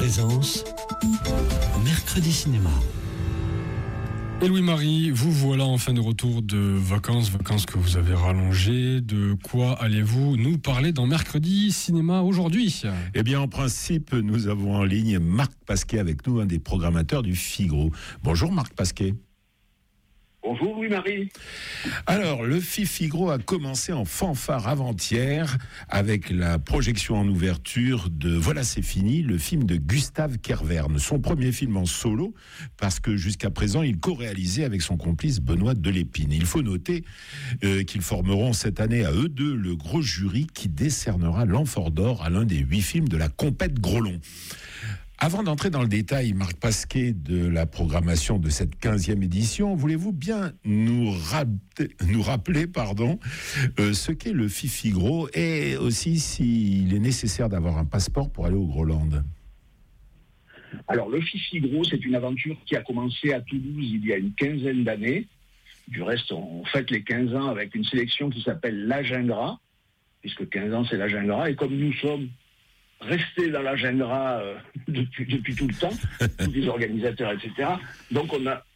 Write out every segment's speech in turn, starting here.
Présence, Mercredi Cinéma. Et Louis-Marie, vous voilà enfin de retour de vacances que vous avez rallongées. De quoi allez-vous nous parler dans Mercredi Cinéma aujourd'hui ? Eh bien, en principe, nous avons en ligne Marc Pasquet avec nous, un des programmateurs du Figaro. Bonjour Marc Pasquet. Bonjour Louis-Marie. Alors, le Figaro a commencé en fanfare avant-hier avec la projection en ouverture de Voilà c'est fini, le film de Gustave Kervern. Son premier film en solo, parce que jusqu'à présent, il co-réalisait avec son complice Benoît Delépine. Il faut noter qu'ils formeront cette année à eux deux le gros jury qui décernera l'Amphore d'Or à l'un des 8 films de la compète Grolon. Avant d'entrer dans le détail, Marc Pasquet, de la programmation de cette 15e édition, voulez-vous bien nous rappeler ce qu'est le Figaro et aussi s'il est nécessaire d'avoir un passeport pour aller au Groland? Alors, le Figaro, c'est une aventure qui a commencé à Toulouse il y a une quinzaine d'années. Du reste, on fête les 15 ans avec une sélection qui s'appelle l'Agingras, puisque 15 ans, c'est l'Agingras. Et comme nous sommes restés dans l'Agingras depuis tout le temps, tous les organisateurs, etc. Donc on a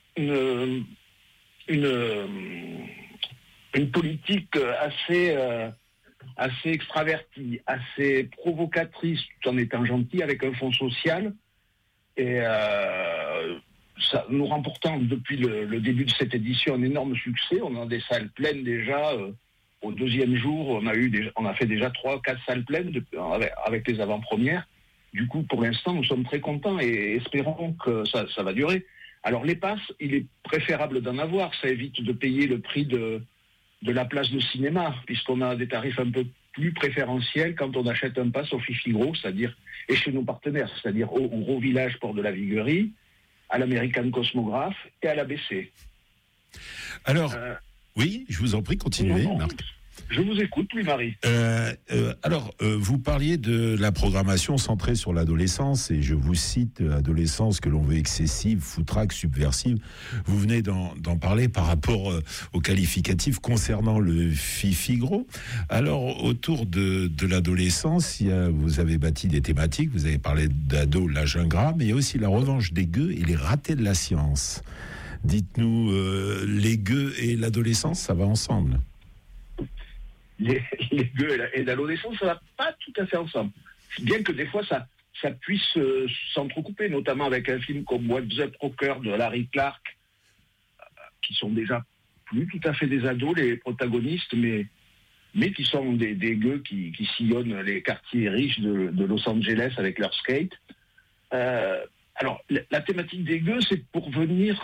une politique assez extravertie, assez provocatrice, tout en étant gentil, avec un fonds social. Et ça, nous remportons depuis le début de cette édition un énorme succès. On a des salles pleines déjà. Au deuxième jour, on a fait déjà 3-4 salles pleines avec les avant-premières. Du coup, pour l'instant, nous sommes très contents et espérons que ça va durer. Alors, les passes, il est préférable d'en avoir. Ça évite de payer le prix de la place de cinéma, puisqu'on a des tarifs un peu plus préférentiels quand on achète un pass au Figaro, c'est-à-dire, et chez nos partenaires, c'est-à-dire au Gros Village Port de la Viguerie, à l'American Cosmographe et à l'ABC. Alors... Oui, je vous en prie, continuez, Marc. Je vous écoute, Louis-Marie. Vous parliez de la programmation centrée sur l'adolescence, et je vous cite adolescence que l'on veut excessive, foutraque, subversive. Vous venez d'en parler par rapport aux qualificatifs concernant le Figaro. Alors, autour de l'adolescence, vous avez bâti des thématiques, vous avez parlé d'ado, l'Agingras, mais il y a aussi la revanche des gueux et les ratés de la science. Dites-nous, les gueux et l'adolescence, ça va ensemble? Les gueux et l'adolescence, ça va pas tout à fait ensemble. Bien que des fois, ça puisse s'entrecouper, notamment avec un film comme What's Up Rocker de Larry Clark, qui sont déjà plus tout à fait des ados, les protagonistes, mais qui sont des gueux qui sillonnent les quartiers riches de Los Angeles avec leur skate. Alors, la thématique des gueux, c'est pour venir...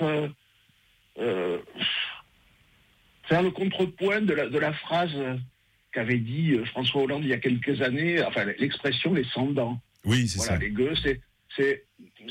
faire le contrepoint de la phrase qu'avait dit François Hollande il y a quelques années, enfin l'expression les sans-dents. Oui, c'est ça. Les gueux, c'est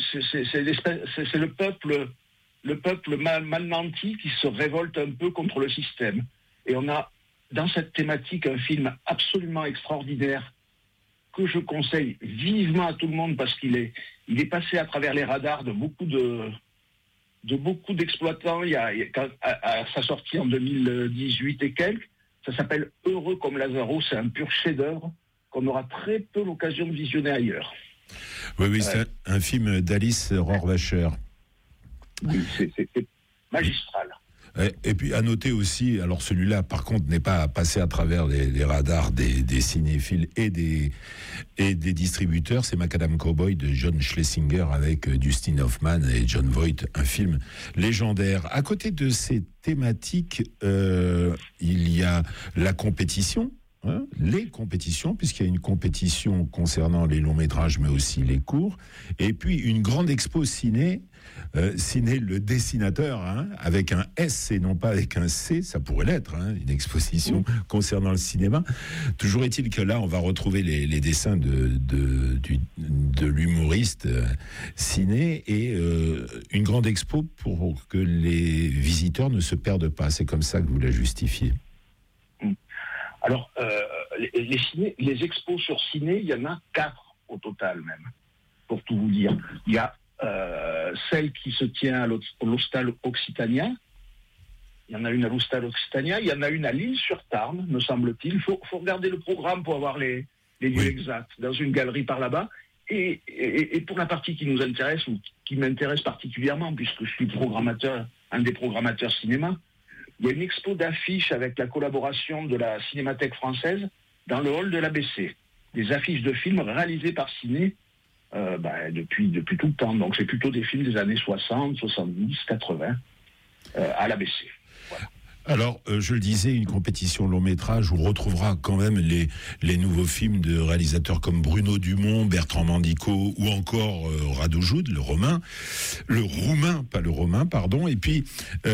le peuple mal nanti qui se révolte un peu contre le système. Et on a dans cette thématique un film absolument extraordinaire que je conseille vivement à tout le monde parce qu'il est passé à travers les radars de beaucoup d'exploitants. À sa sortie en 2018 et quelques, ça s'appelle Heureux comme Lazaro. C'est un pur chef-d'œuvre qu'on aura très peu l'occasion de visionner ailleurs. Oui, c'est un film d'Alice Rohrwacher. Oui, c'est magistral. Et puis à noter aussi, alors celui-là par contre n'est pas passé à travers les radars des cinéphiles et des distributeurs, c'est Macadam Cowboy de John Schlesinger avec Dustin Hoffman et John Voight, un film légendaire. À côté de ces thématiques, il y a la compétition. Les compétitions, puisqu'il y a une compétition concernant les longs métrages mais aussi les courts, et puis une grande expo ciné le dessinateur, avec un S et non pas avec un C, ça pourrait l'être, une exposition concernant le cinéma. Toujours est-il que là on va retrouver les dessins de l'humoriste ciné et une grande expo pour que les visiteurs ne se perdent pas. C'est comme ça que vous la justifiez. Alors, les expos sur ciné, il y en a 4 au total même, pour tout vous dire. Il y a celle qui se tient à l'Hostal Occitania. Il y en a une à l'Hostal Occitania. Il y en a une à L'Isle-sur-Tarn, me semble-t-il. Il faut regarder le programme pour avoir les lieux exacts, dans une galerie par là-bas. Et pour la partie qui nous intéresse, ou qui m'intéresse particulièrement, puisque je suis un des programmateurs cinéma, il y a une expo d'affiches avec la collaboration de la Cinémathèque française dans le hall de l'ABC. Des affiches de films réalisées par Ciné depuis tout le temps. Donc c'est plutôt des films des années 60, 70, 80 à l'ABC. Voilà. Alors, je le disais, une compétition long métrage où on retrouvera quand même les nouveaux films de réalisateurs comme Bruno Dumont, Bertrand Mandico ou encore Radojoud, le roumain, pardon. Et puis,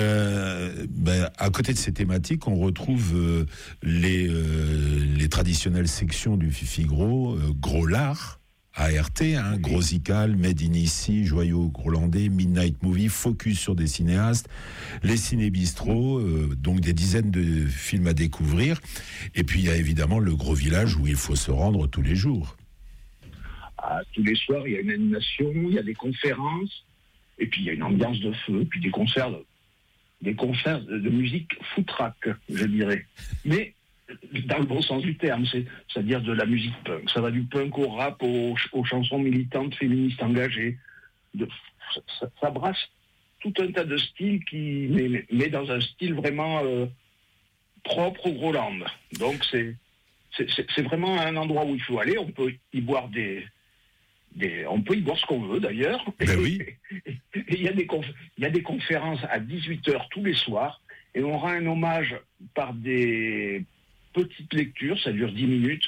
à côté de ces thématiques, on retrouve les traditionnelles sections du Fifigro, Gros Lard, ART, Grosical, Made in Ici, Joyaux Grolandais, Midnight Movie, focus sur des cinéastes, les ciné-bistros, donc des dizaines de films à découvrir. Et puis il y a évidemment le Gros Village où il faut se rendre tous les jours. Tous les soirs, il y a une animation, il y a des conférences, et puis il y a une ambiance de feu, puis des concerts de musique foutraque, je dirais. Mais dans le bon sens du terme, c'est-à-dire de la musique punk. Ça va du punk au rap, aux chansons militantes, féministes engagées. Ça brasse tout un tas de styles mais dans un style vraiment propre au Groland. Donc c'est vraiment un endroit où il faut aller. On peut y boire on peut y boire ce qu'on veut d'ailleurs. Ben oui. Et il y a des conférences à 18h tous les soirs, et on rend un hommage par des petite lecture, ça dure 10 minutes,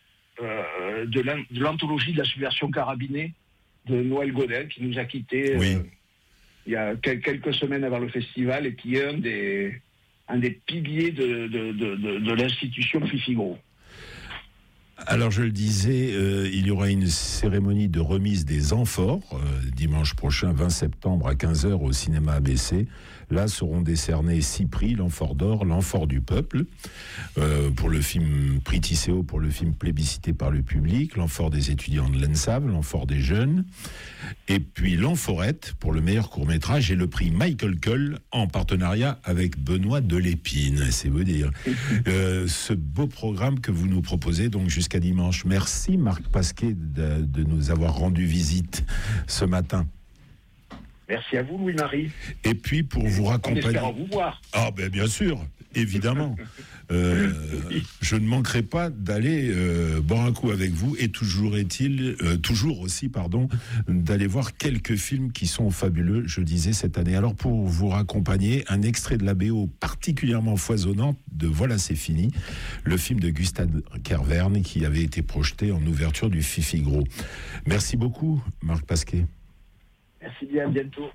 de l'anthologie de la subversion carabinée de Noël Godin, qui nous a quittés il y a quelques semaines avant le festival, et qui est un des piliers de l'institution Fifigro. Alors je le disais, il y aura une cérémonie de remise des amphores dimanche prochain, 20 septembre à 15h au cinéma ABC. Là seront décernés 6 prix, l'amphore d'or, l'amphore du peuple, pour le film prix Tisséo, pour le film plébiscité par le public, l'amphore des étudiants de l'ENSAV, l'amphore des jeunes, et puis l'amphorette pour le meilleur court-métrage, et le prix Michael Cull en partenariat avec Benoît Delépine, c'est vous dire. Ce beau programme que vous nous proposez donc jusqu'à dimanche. Merci Marc Pasquet de nous avoir rendu visite ce matin. Merci à vous, Louis-Marie. Et puis, pour vous raccompagner... On espère vous voir. Ah, ben bien sûr, évidemment. Je ne manquerai pas d'aller boire un coup avec vous, et toujours aussi, d'aller voir quelques films qui sont fabuleux, je disais, cette année. Alors, pour vous raccompagner, un extrait de la BO particulièrement foisonnante de Voilà, c'est fini, le film de Gustave Kervern qui avait été projeté en ouverture du Fifigro. Merci beaucoup, Marc Pasquet. Merci bien, à bientôt.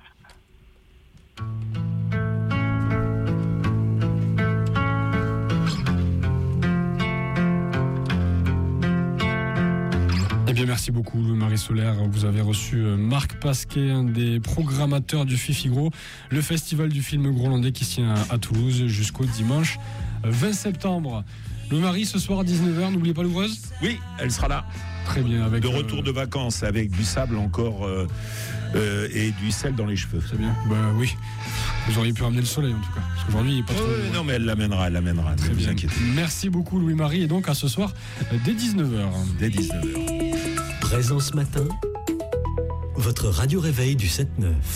Eh bien, merci beaucoup, Louis-Marie Solaire. Vous avez reçu Marc Pasquet, un des programmateurs du Fifigro, le festival du film grolandais qui se tient à Toulouse jusqu'au dimanche 20 septembre. Louis-Marie, ce soir à 19h, n'oubliez pas l'ouvreuse ? Oui, elle sera là. Très bien. Avec de retour de vacances, avec du sable encore et du sel dans les cheveux. C'est bien. Bah oui. Vous auriez pu ramener le soleil en tout cas. Parce qu'aujourd'hui, il n'est pas trop. Non, mais elle l'amènera. Très ne bien. vous inquiétez. Merci beaucoup, Louis-Marie. Et donc à ce soir, dès 19h. Dès 19h. Présence matin, votre radio réveil du 7-9.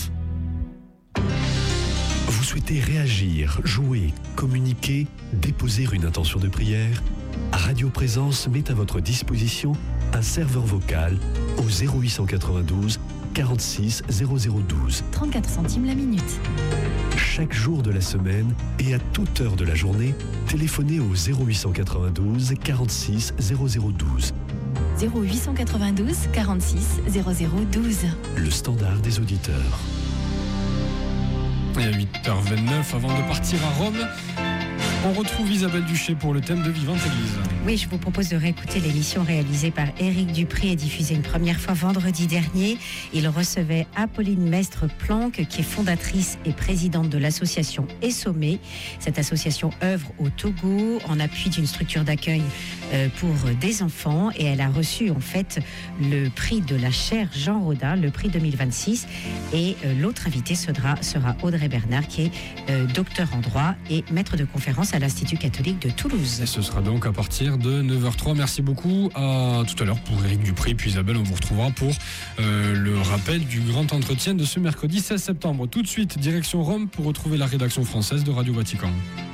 Vous souhaitez réagir, jouer, communiquer, déposer une intention de prière ? Radio Présence met à votre disposition un serveur vocal au 0892 46 0012. 34 centimes la minute. Chaque jour de la semaine et à toute heure de la journée, téléphonez au 0892 46 0012. 0892 46 0012. Le standard des auditeurs. Et à 8h29, avant de partir à Rome, on retrouve Isabelle Duché pour le thème de Vivante Église. Oui, je vous propose de réécouter l'émission réalisée par Éric Dupré et diffusée une première fois vendredi dernier. Il recevait Apolline Mestre-Planck, qui est fondatrice et présidente de l'association Essomé. Cette association œuvre au Togo en appui d'une structure d'accueil pour des enfants, et elle a reçu en fait le prix de la chaire Jean Rodin, le prix 2026. Et l'autre invité sera Audrey Bernard, qui est docteur en droit et maître de conférence à l'Institut catholique de Toulouse. Et ce sera donc à partir de 9h03. Merci beaucoup. À tout à l'heure pour Éric Dupré. Puis Isabelle, on vous retrouvera pour le rappel du grand entretien de ce mercredi 16 septembre. Tout de suite, direction Rome pour retrouver la rédaction française de Radio Vatican.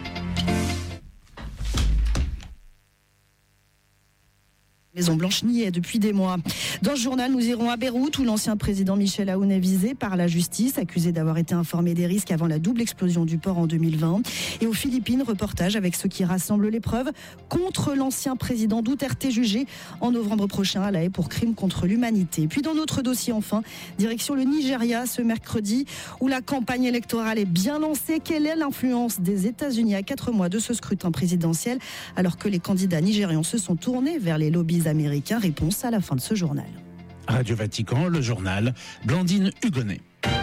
Maison Blanche niait depuis des mois. Dans ce journal, nous irons à Beyrouth où l'ancien président Michel Aoun est visé par la justice, accusé d'avoir été informé des risques avant la double explosion du port en 2020. Et aux Philippines, reportage avec ceux qui rassemblent les preuves contre l'ancien président Duterte jugé en novembre prochain à La Haye pour crime contre l'humanité. Puis dans notre dossier enfin, direction le Nigeria ce mercredi où la campagne électorale est bien lancée. Quelle est l'influence des États-Unis à 4 mois de ce scrutin présidentiel alors que les candidats nigérians se sont tournés vers les lobbies américains? Réponse à la fin de ce journal. Radio Vatican, le journal, Blandine Hugonnet.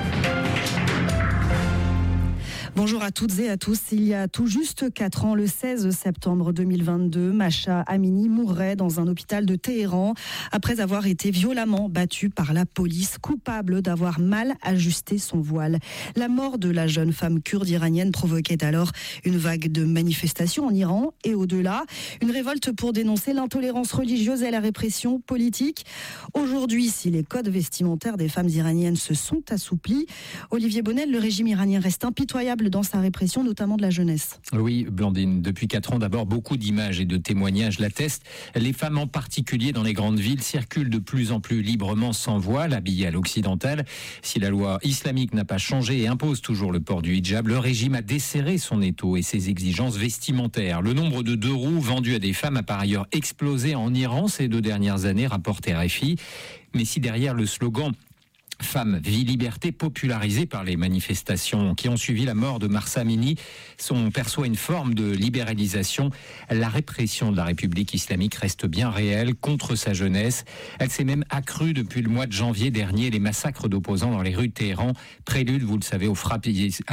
Bonjour à toutes et à tous. Il y a tout juste 4 ans, le 16 septembre 2022, Masha Amini mourait dans un hôpital de Téhéran après avoir été violemment battue par la police, coupable d'avoir mal ajusté son voile. La mort de la jeune femme kurde iranienne provoquait alors une vague de manifestations en Iran et au-delà, une révolte pour dénoncer l'intolérance religieuse et la répression politique. Aujourd'hui, si les codes vestimentaires des femmes iraniennes se sont assouplis, Olivier Bonnel, le régime iranien reste impitoyable dans sa répression, notamment de la jeunesse. Oui, Blandine, depuis 4 ans, d'abord, beaucoup d'images et de témoignages l'attestent. Les femmes, en particulier dans les grandes villes, circulent de plus en plus librement sans voile, habillées à l'occidental. Si la loi islamique n'a pas changé et impose toujours le port du hijab, le régime a desserré son étau et ses exigences vestimentaires. Le nombre de 2 roues vendus à des femmes a par ailleurs explosé en Iran ces 2 dernières années, rapporte RFI. Mais si derrière le slogan Femme, vie, liberté, popularisée par les manifestations qui ont suivi la mort de Mahsa Amini, on perçoit une forme de libéralisation. La répression de la République islamique reste bien réelle contre sa jeunesse. Elle s'est même accrue depuis le mois de janvier dernier. Les massacres d'opposants dans les rues de Téhéran, prélude, vous le savez, aux frappes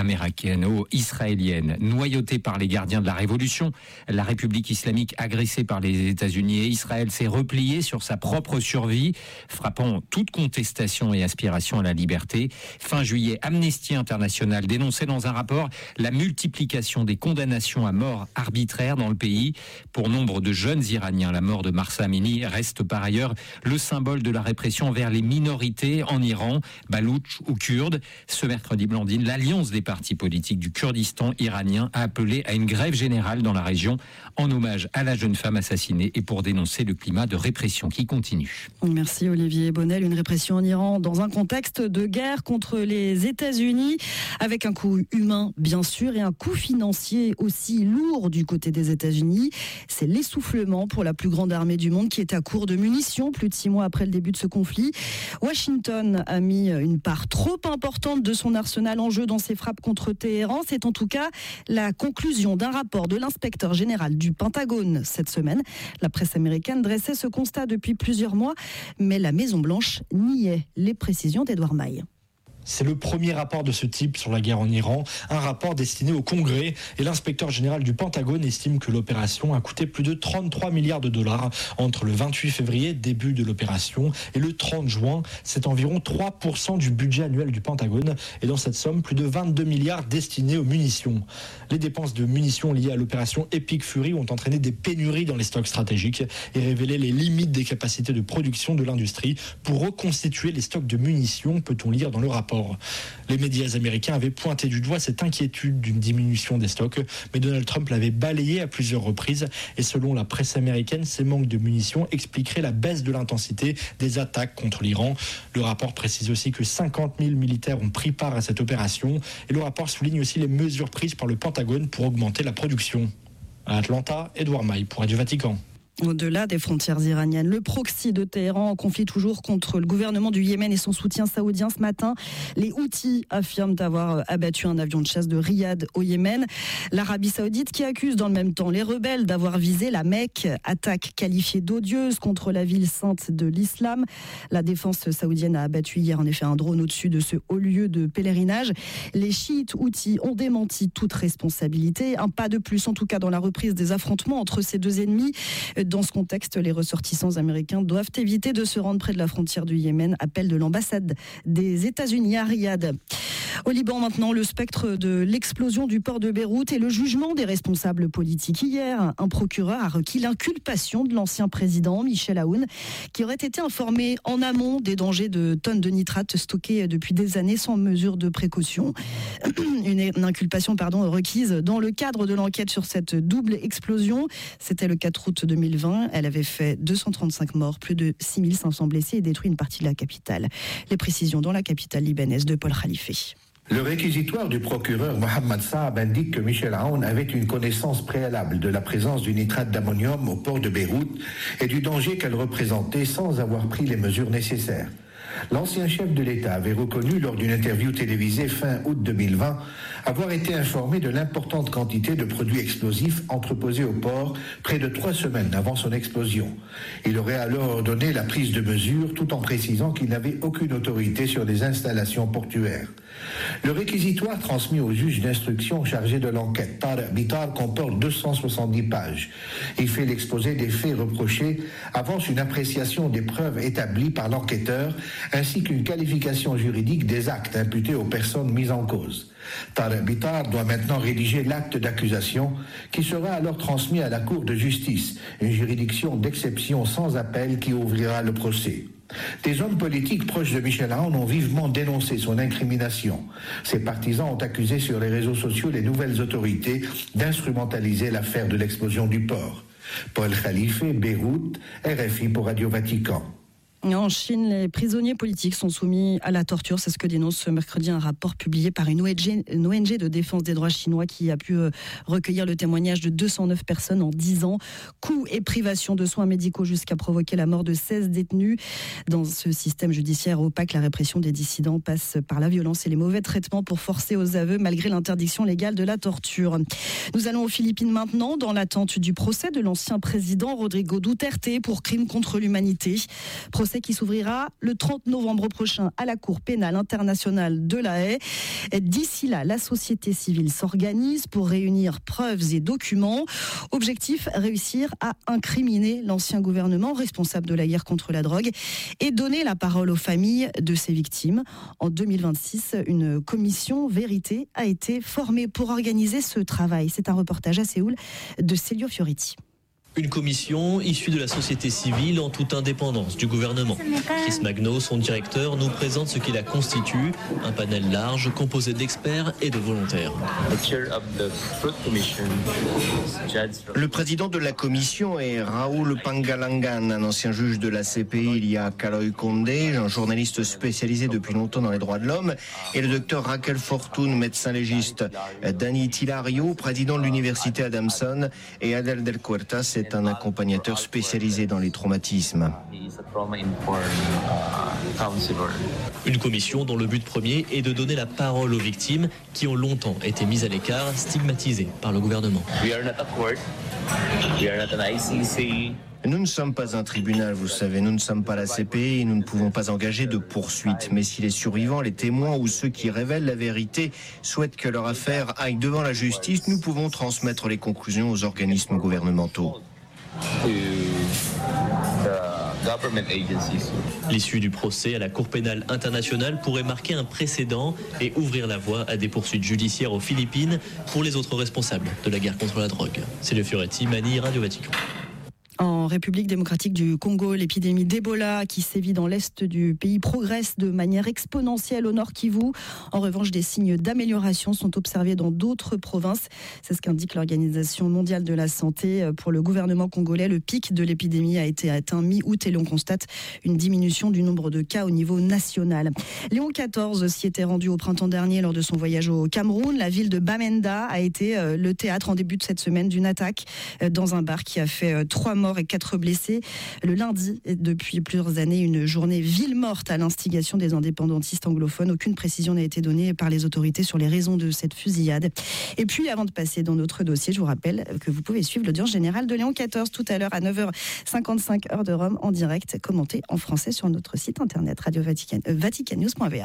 américano-israéliennes. Noyautée par les gardiens de la révolution, la République islamique agressée par les États-Unis et Israël s'est repliée sur sa propre survie, frappant toute contestation et aspiration à la liberté. Fin juillet, Amnesty International dénonçait dans un rapport la multiplication des condamnations à mort arbitraire dans le pays. Pour nombre de jeunes Iraniens, la mort de Mahsa Amini reste par ailleurs le symbole de la répression envers les minorités en Iran, baloutches ou kurdes. Ce mercredi, Blandine, l'Alliance des partis politiques du Kurdistan iranien a appelé à une grève générale dans la région en hommage à la jeune femme assassinée et pour dénoncer le climat de répression qui continue. Merci Olivier Bonnel. Une répression en Iran dans un contexte de guerre contre les États-Unis, avec un coût humain bien sûr et un coût financier aussi lourd du côté des États-Unis. C'est l'essoufflement pour la plus grande armée du monde qui est à court de munitions plus de 6 mois après le début de ce conflit. Washington a mis une part trop importante de son arsenal en jeu dans ses frappes contre Téhéran. C'est en tout cas la conclusion d'un rapport de l'inspecteur général du Pentagone cette semaine. La presse américaine dressait ce constat depuis plusieurs mois, mais la Maison-Blanche niait les précisions d'Edouard Maille. C'est le premier rapport de ce type sur la guerre en Iran, un rapport destiné au Congrès, et l'inspecteur général du Pentagone estime que l'opération a coûté plus de 33 milliards de dollars entre le 28 février, début de l'opération, et le 30 juin. C'est environ 3% du budget annuel du Pentagone, et dans cette somme, plus de 22 milliards destinés aux munitions. Les dépenses de munitions liées à l'opération Epic Fury ont entraîné des pénuries dans les stocks stratégiques et révélé les limites des capacités de production de l'industrie. Pour reconstituer les stocks de munitions, peut-on lire dans le rapport. Les médias américains avaient pointé du doigt cette inquiétude d'une diminution des stocks, mais Donald Trump l'avait balayé à plusieurs reprises. Et selon la presse américaine, ces manques de munitions expliqueraient la baisse de l'intensité des attaques contre l'Iran. Le rapport précise aussi que 50 000 militaires ont pris part à cette opération. Et le rapport souligne aussi les mesures prises par le Pentagone pour augmenter la production. À Atlanta, Edouard Maille pour Radio Vatican. Au-delà des frontières iraniennes, le proxy de Téhéran en conflit toujours contre le gouvernement du Yémen et son soutien saoudien ce matin. Les Houthis affirment avoir abattu un avion de chasse de Riyad au Yémen. L'Arabie saoudite qui accuse dans le même temps les rebelles d'avoir visé la Mecque, attaque qualifiée d'odieuse contre la ville sainte de l'islam. La défense saoudienne a abattu hier en effet un drone au-dessus de ce haut lieu de pèlerinage. Les chiites Houthis ont démenti toute responsabilité. Un pas de plus en tout cas dans la reprise des affrontements entre ces deux ennemis. Dans ce contexte, les ressortissants américains doivent éviter de se rendre près de la frontière du Yémen. Appel de l'ambassade des États-Unis à Riyad. Au Liban maintenant, le spectre de l'explosion du port de Beyrouth et le jugement des responsables politiques. Hier, un procureur a requis l'inculpation de l'ancien président Michel Aoun, qui aurait été informé en amont des dangers de tonnes de nitrate stockées depuis des années sans mesure de précaution. Une inculpation requise dans le cadre de l'enquête sur cette double explosion. C'était le 4 août 2020. Elle avait fait 235 morts, plus de 6500 blessés et détruit une partie de la capitale. Les précisions dans la capitale libanaise de Paul Khalife. Le réquisitoire du procureur Mohamed Saab indique que Michel Aoun avait une connaissance préalable de la présence du nitrate d'ammonium au port de Beyrouth et du danger qu'elle représentait sans avoir pris les mesures nécessaires. L'ancien chef de l'État avait reconnu lors d'une interview télévisée fin août 2020 avoir été informé de l'importante quantité de produits explosifs entreposés au port près de 3 semaines avant son explosion. Il aurait alors ordonné la prise de mesures tout en précisant qu'il n'avait aucune autorité sur les installations portuaires. Le réquisitoire transmis au juge d'instruction chargé de l'enquête, Tarek Bitar, comporte 270 pages. Il fait l'exposé des faits reprochés, avance une appréciation des preuves établies par l'enquêteur, ainsi qu'une qualification juridique des actes imputés aux personnes mises en cause. Tarek Bitar doit maintenant rédiger l'acte d'accusation qui sera alors transmis à la Cour de justice, une juridiction d'exception sans appel qui ouvrira le procès. Des hommes politiques proches de Michel Aoun ont vivement dénoncé son incrimination. Ses partisans ont accusé sur les réseaux sociaux les nouvelles autorités d'instrumentaliser l'affaire de l'explosion du port. Paul Khalife, Beyrouth, RFI pour Radio Vatican. En Chine, les prisonniers politiques sont soumis à la torture. C'est ce que dénonce ce mercredi un rapport publié par une ONG de défense des droits chinois qui a pu recueillir le témoignage de 209 personnes en 10 ans. Coups et privations de soins médicaux jusqu'à provoquer la mort de 16 détenus. Dans ce système judiciaire opaque, la répression des dissidents passe par la violence et les mauvais traitements pour forcer aux aveux malgré l'interdiction légale de la torture. Nous allons aux Philippines maintenant, dans l'attente du procès de l'ancien président Rodrigo Duterte pour crimes contre l'humanité. Procès qui s'ouvrira le 30 novembre prochain à la Cour pénale internationale de La Haye. D'ici là, la société civile s'organise pour réunir preuves et documents. Objectif, réussir à incriminer l'ancien gouvernement responsable de la guerre contre la drogue et donner la parole aux familles de ses victimes. En 2026, une commission vérité a été formée pour organiser ce travail. C'est un reportage à Séoul de Celio Fioriti. Une commission issue de la société civile en toute indépendance du gouvernement. Chris Magno, son directeur, nous présente ce qui la constitue, un panel large composé d'experts et de volontaires. Le président de la commission est Raoul Pangalangan, un ancien juge de la CPI. Il y a Kaloy Condé, un journaliste spécialisé depuis longtemps dans les droits de l'homme, et le docteur Raquel Fortune, médecin légiste. Danny Tilario, président de l'université Adamson, et Adel Del Cuerta, c'est un accompagnateur spécialisé dans les traumatismes. Une commission dont le but premier est de donner la parole aux victimes qui ont longtemps été mises à l'écart, stigmatisées par le gouvernement. Nous ne sommes pas un tribunal, vous savez, nous ne sommes pas la CPI et nous ne pouvons pas engager de poursuites. Mais si les survivants, les témoins ou ceux qui révèlent la vérité souhaitent que leur affaire aille devant la justice, nous pouvons transmettre les conclusions aux organismes gouvernementaux. L'issue du procès à la Cour pénale internationale pourrait marquer un précédent et ouvrir la voie à des poursuites judiciaires aux Philippines pour les autres responsables de la guerre contre la drogue. C'est le Fioretti, Mani, Radio Vatican. En République démocratique du Congo, l'épidémie d'Ebola qui sévit dans l'est du pays progresse de manière exponentielle au Nord Kivu. En revanche, des signes d'amélioration sont observés dans d'autres provinces. C'est ce qu'indique l'Organisation mondiale de la santé. Pour le gouvernement congolais, le pic de l'épidémie a été atteint mi-août et l'on constate une diminution du nombre de cas au niveau national. Léon XIV s'y était rendu au printemps dernier lors de son voyage au Cameroun. La ville de Bamenda a été le théâtre en début de cette semaine d'une attaque dans un bar qui a fait 3 morts et 4 blessés. Le lundi, depuis plusieurs années, une journée ville morte à l'instigation des indépendantistes anglophones. Aucune précision n'a été donnée par les autorités sur les raisons de cette fusillade. Et puis, avant de passer dans notre dossier, je vous rappelle que vous pouvez suivre l'audience générale de Léon XIV tout à l'heure à 9h55 heure de Rome en direct, commenté en français sur notre site internet radio vaticannews.va.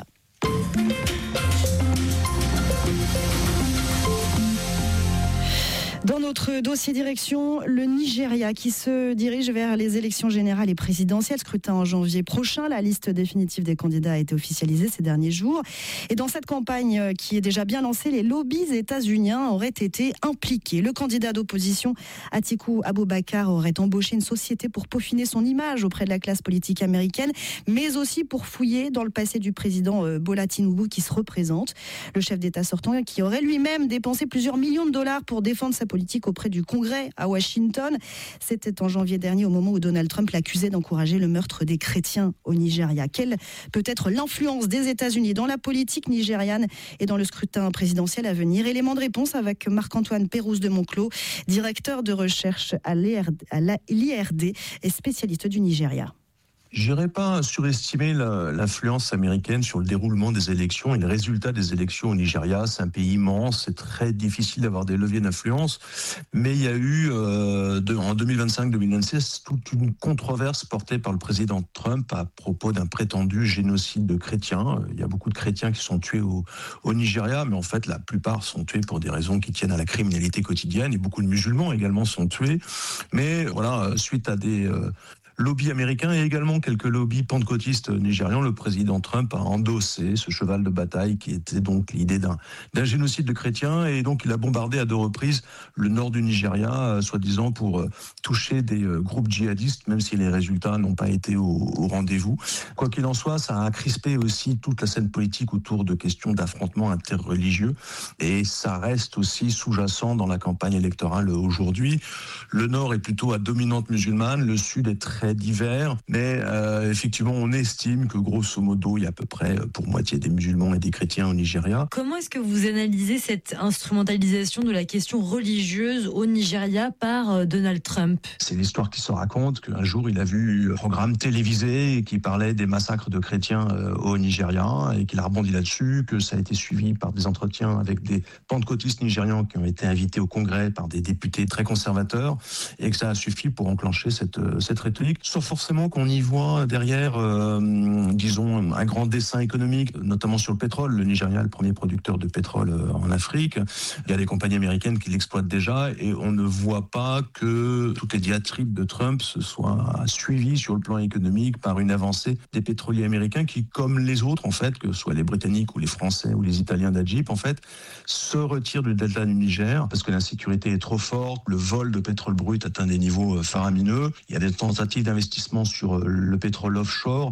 Dans autre dossier direction, le Nigeria qui se dirige vers les élections générales et présidentielles, scrutin en janvier prochain. La liste définitive des candidats a été officialisée ces derniers jours. Et dans cette campagne qui est déjà bien lancée, les lobbies états-uniens auraient été impliqués. Le candidat d'opposition, Atiku Abubakar, aurait embauché une société pour peaufiner son image auprès de la classe politique américaine, mais aussi pour fouiller dans le passé du président Bola Tinubu qui se représente. Le chef d'État sortant qui aurait lui-même dépensé plusieurs millions de dollars pour défendre sa politique auprès du Congrès à Washington. C'était en janvier dernier, au moment où Donald Trump l'accusait d'encourager le meurtre des chrétiens au Nigeria. Quelle peut être l'influence des États-Unis dans la politique nigériane et dans le scrutin présidentiel à venir? Élément de réponse avec Marc-Antoine Pérouse de Monclos, directeur de recherche à l'IRD et spécialiste du Nigeria. Je n'irais pas surestimer l'influence américaine sur le déroulement des élections et le résultat des élections au Nigeria. C'est un pays immense, c'est très difficile d'avoir des leviers d'influence. Mais il y a eu, en 2025-2026, toute une controverse portée par le président Trump à propos d'un prétendu génocide de chrétiens. Il y a beaucoup de chrétiens qui sont tués au Nigeria, mais en fait, la plupart sont tués pour des raisons qui tiennent à la criminalité quotidienne. Et beaucoup de musulmans également sont tués. Mais voilà, suite à des lobby américain et également quelques lobbies pentecôtistes nigérians, le président Trump a endossé ce cheval de bataille qui était donc l'idée d'un génocide de chrétiens, et donc il a bombardé à 2 reprises le nord du Nigeria, soi-disant pour toucher des groupes djihadistes, même si les résultats n'ont pas été au rendez-vous. Quoi qu'il en soit, ça a crispé aussi toute la scène politique autour de questions d'affrontements interreligieux, et ça reste aussi sous-jacent dans la campagne électorale aujourd'hui. Le nord est plutôt à dominante musulmane, le sud est très divers, mais effectivement, on estime que grosso modo, il y a à peu près pour moitié des musulmans et des chrétiens au Nigeria. Comment est-ce que vous analysez cette instrumentalisation de la question religieuse au Nigeria par Donald Trump? C'est l'histoire qui se raconte qu'un jour, il a vu un programme télévisé qui parlait des massacres de chrétiens au Nigeria et qu'il a rebondi là-dessus, que ça a été suivi par des entretiens avec des pentecôtistes nigérians qui ont été invités au Congrès par des députés très conservateurs et que ça a suffi pour enclencher cette rhétorique. Sauf forcément qu'on y voit derrière, disons, un grand dessin économique, notamment sur le pétrole. Le Nigeria est le premier producteur de pétrole en Afrique. Il y a des compagnies américaines qui l'exploitent déjà et on ne voit pas que toutes les diatribes de Trump se soient suivies sur le plan économique par une avancée des pétroliers américains qui, comme les autres, en fait, que ce soit les Britanniques ou les Français ou les Italiens d'Agip, en fait, se retirent du delta du Niger parce que l'insécurité est trop forte, le vol de pétrole brut atteint des niveaux faramineux. Il y a des tentatives d'investissement sur le pétrole offshore,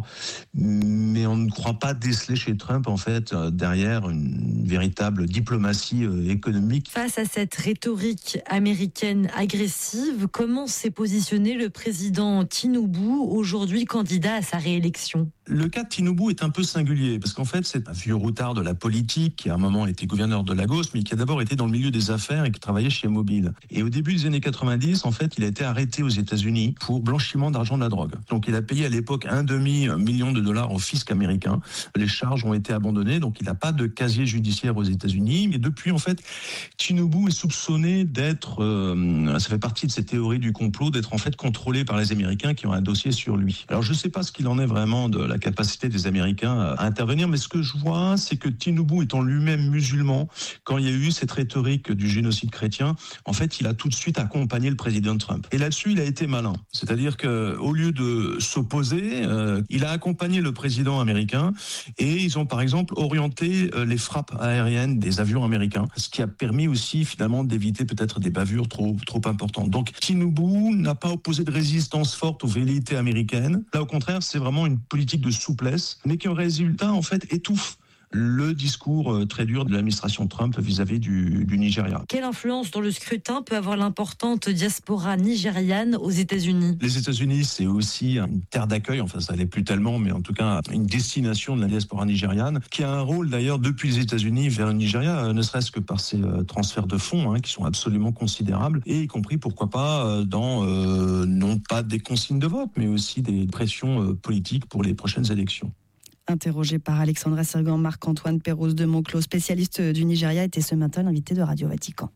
mais on ne croit pas déceler chez Trump, en fait, derrière une véritable diplomatie économique. Face à cette rhétorique américaine agressive, comment s'est positionné le président Tinubu, aujourd'hui candidat à sa réélection? Le cas de Tinubu est un peu singulier, parce qu'en fait, c'est un vieux routard de la politique qui, à un moment, était gouverneur de Lagos, mais qui a d'abord été dans le milieu des affaires et qui travaillait chez Mobil. Et au début des années 90, en fait, il a été arrêté aux États-Unis pour blanchiment d'argent de la drogue. Donc, il a payé à l'époque $1,5 million au fisc américain. Les charges ont été abandonnées, donc il n'a pas de casier judiciaire aux États-Unis. Mais depuis, en fait, Tinubu est soupçonné d'être, ça fait partie de ces théories du complot, d'être en fait contrôlé par les Américains qui ont un dossier sur lui. Alors, je ne sais pas ce qu'il en est vraiment de la capacité des Américains à intervenir, mais ce que je vois, c'est que Tinubu étant lui-même musulman, quand il y a eu cette rhétorique du génocide chrétien, en fait, il a tout de suite accompagné le président Trump. Et là-dessus, il a été malin. C'est-à-dire qu'au lieu de s'opposer, il a accompagné le président américain et ils ont par exemple orienté les frappes aériennes des avions américains, ce qui a permis aussi finalement d'éviter peut-être des bavures trop importantes. Donc Tinubu n'a pas opposé de résistance forte aux velléités américaines. Là, au contraire, c'est vraiment une politique de souplesse, mais qui en résultat en fait étouffe le discours très dur de l'administration Trump vis-à-vis du Nigeria. Quelle influence dans le scrutin peut avoir l'importante diaspora nigériane aux États-Unis? Les États-Unis, c'est aussi une terre d'accueil, enfin ça l'est plus tellement, mais en tout cas une destination de la diaspora nigériane, qui a un rôle d'ailleurs depuis les États-Unis vers le Nigeria, ne serait-ce que par ces transferts de fonds qui sont absolument considérables, et y compris pourquoi pas dans non pas des consignes de vote, mais aussi des pressions politiques pour les prochaines élections. Interrogé par Alexandra Sergan, Marc-Antoine Pérouse de Monclos, spécialiste du Nigeria, était ce matin l'invité de Radio Vatican.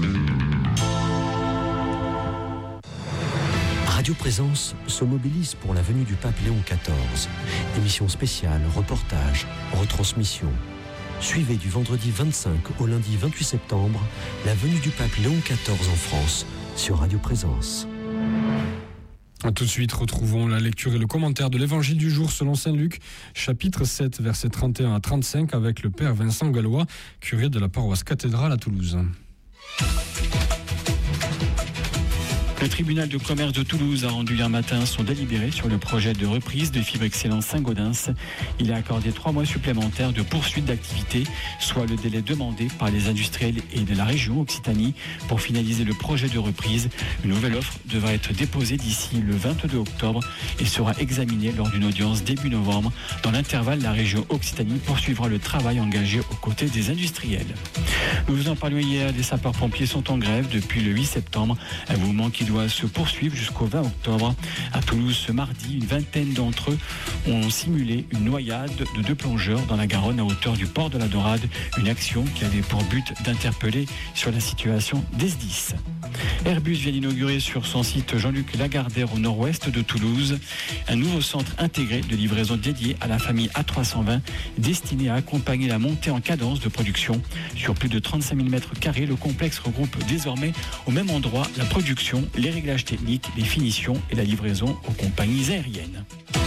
Radio Présence se mobilise pour la venue du pape Léon XIV. Émission spéciale, reportage, retransmission. Suivez du vendredi 25 au lundi 28 septembre la venue du pape Léon XIV en France sur Radio Présence. Tout de suite, retrouvons la lecture et le commentaire de l'évangile du jour selon saint Luc, chapitre 7, versets 31 à 35, avec le père Vincent Gallois, curé de la paroisse cathédrale à Toulouse. Le tribunal de commerce de Toulouse a rendu hier matin son délibéré sur le projet de reprise de Fibre Excellence Saint-Gaudens. Il a accordé 3 mois supplémentaires de poursuite d'activité, soit le délai demandé par les industriels et de la région Occitanie pour finaliser le projet de reprise. Une nouvelle offre devra être déposée d'ici le 22 octobre et sera examinée lors d'une audience début novembre. Dans l'intervalle, la région Occitanie poursuivra le travail engagé aux côtés des industriels. Nous vous en parlions hier, les sapeurs-pompiers sont en grève depuis le 8 septembre. Un mouvement qui doit se poursuivre jusqu'au 20 octobre. À Toulouse, ce mardi, une vingtaine d'entre eux ont simulé une noyade de 2 plongeurs dans la Garonne à hauteur du port de la Dorade. Une action qui avait pour but d'interpeller sur la situation des SDIS. Airbus vient d'inaugurer sur son site Jean-Luc Lagardère au nord-ouest de Toulouse un nouveau centre intégré de livraison dédié à la famille A320 destiné à accompagner la montée en cadence de production. Sur plus de 35 000 m², le complexe regroupe désormais au même endroit la production, les réglages techniques, les finitions et la livraison aux compagnies aériennes.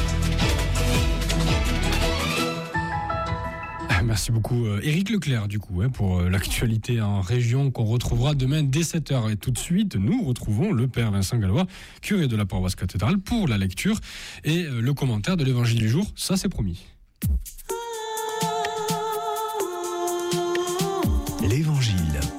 Merci beaucoup Éric Leclerc pour l'actualité en région qu'on retrouvera demain dès 7h. Et tout de suite, nous retrouvons le père Vincent Gallois, curé de la paroisse cathédrale, pour la lecture et le commentaire de l'évangile du jour. Ça, c'est promis. L'évangile.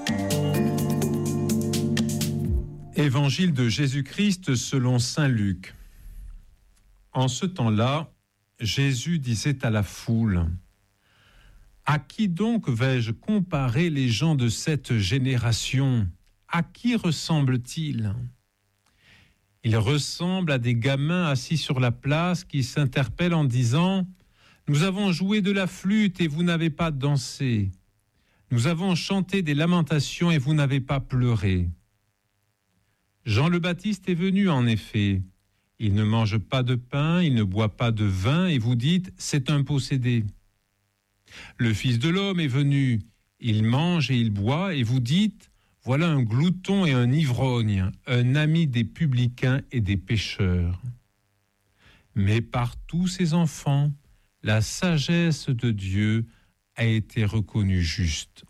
Évangile de Jésus-Christ selon saint Luc. En ce temps-là, Jésus disait à la foule: à qui donc vais-je comparer les gens de cette génération? À qui ressemblent-ils? Ils ressemblent à des gamins assis sur la place qui s'interpellent en disant: nous avons joué de la flûte et vous n'avez pas dansé. Nous avons chanté des lamentations et vous n'avez pas pleuré. Jean le Baptiste est venu en effet. Il ne mange pas de pain, il ne boit pas de vin et vous dites: c'est un possédé. Le Fils de l'homme est venu, il mange et il boit, et vous dites: voilà un glouton et un ivrogne, un ami des publicains et des pécheurs. Mais par tous ces enfants, la sagesse de Dieu a été reconnue juste.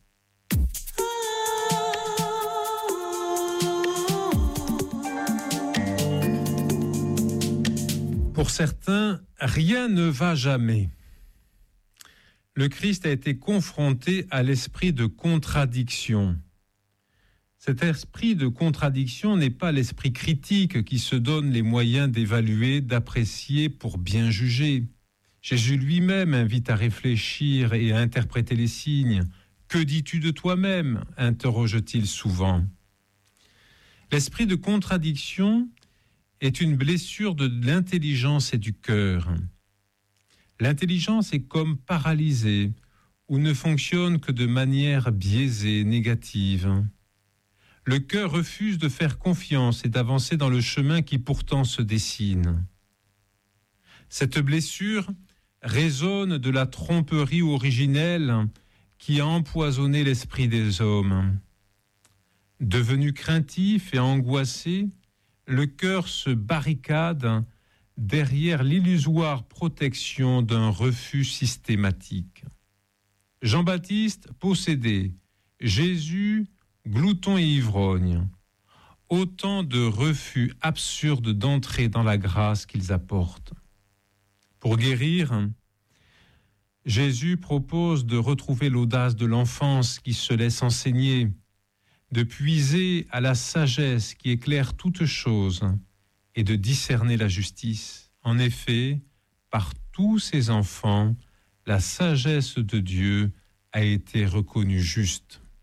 Pour certains, rien ne va jamais. Le Christ a été confronté à l'esprit de contradiction. Cet esprit de contradiction n'est pas l'esprit critique qui se donne les moyens d'évaluer, d'apprécier pour bien juger. Jésus lui-même invite à réfléchir et à interpréter les signes. « Que dis-tu de toi-même » interroge-t-il souvent. L'esprit de contradiction est une blessure de l'intelligence et du cœur. L'intelligence est comme paralysée ou ne fonctionne que de manière biaisée, négative. Le cœur refuse de faire confiance et d'avancer dans le chemin qui pourtant se dessine. Cette blessure résonne de la tromperie originelle qui a empoisonné l'esprit des hommes. Devenu craintif et angoissé, le cœur se barricade derrière l'illusoire protection d'un refus systématique. Jean-Baptiste, possédé. Jésus, glouton et ivrogne. Autant de refus absurdes d'entrer dans la grâce qu'ils apportent. Pour guérir, Jésus propose de retrouver l'audace de l'enfance qui se laisse enseigner, de puiser à la sagesse qui éclaire toute chose, et de discerner la justice. En effet, par tous ces enfants, la sagesse de Dieu a été reconnue juste.